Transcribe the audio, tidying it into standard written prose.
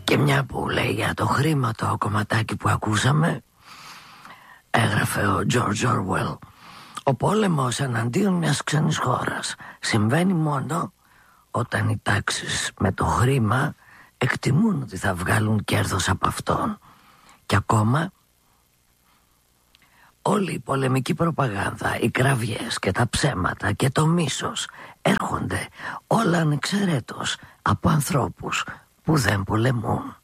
Και μια που λέει για το χρήμα το κομματάκι που ακούσαμε, έγραφε ο George Orwell: ο πόλεμος εναντίον μιας ξένης χώρας συμβαίνει μόνο όταν οι τάξεις με το χρήμα εκτιμούν ότι θα βγάλουν κέρδος από αυτόν. Και ακόμα όλη η πολεμική προπαγάνδα, οι κραυγές και τα ψέματα και το μίσος έρχονται όλα ανεξαιρέτως από ανθρώπους που δεν πολεμούν.